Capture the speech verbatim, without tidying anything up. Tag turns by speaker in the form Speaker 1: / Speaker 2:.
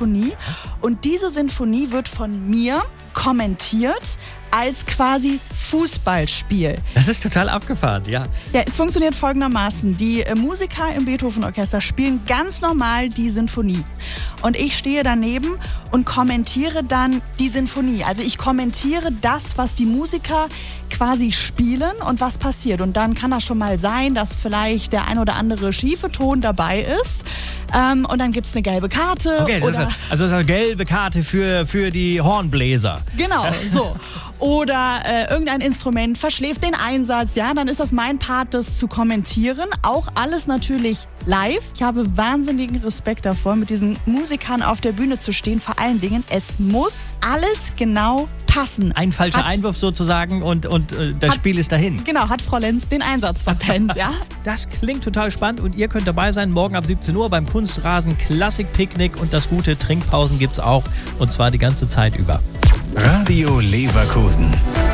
Speaker 1: Sinfonie. Und diese Sinfonie wird von mir kommentiert als quasi Fußballspiel.
Speaker 2: Das ist total abgefahren, ja.
Speaker 1: Ja, es funktioniert folgendermaßen. Die äh, Musiker im Beethoven-Orchester spielen ganz normal die Sinfonie. Und ich stehe daneben und kommentiere dann die Sinfonie. Also ich kommentiere das, was die Musiker quasi spielen und was passiert. Und dann kann das schon mal sein, dass vielleicht der ein oder andere schiefe Ton dabei ist. Ähm, und dann gibt es eine gelbe Karte.
Speaker 2: Okay, das
Speaker 1: oder
Speaker 2: ist, also das ist eine gelbe Karte für, für die Hornbläser.
Speaker 1: Genau, so. Oder äh, irgendein Instrument verschläft den Einsatz, ja, dann ist das mein Part, das zu kommentieren. Auch alles natürlich live. Ich habe wahnsinnigen Respekt davor, mit diesen Musikern auf der Bühne zu stehen. Vor allen Dingen, es muss alles genau passen.
Speaker 2: Ein falscher
Speaker 1: Hat-
Speaker 2: Einwurf sozusagen und, und äh, das
Speaker 1: Hat-
Speaker 2: Spiel ist dahin.
Speaker 1: Genau, hat Frau Lenz den Einsatz verpennt, ja.
Speaker 2: Das klingt total spannend und ihr könnt dabei sein, morgen ab siebzehn Uhr beim Kunstrasen Klassik-Picknick und das gute Trinkpausen gibt's auch und zwar die ganze Zeit über.
Speaker 3: Radio Leverkusen.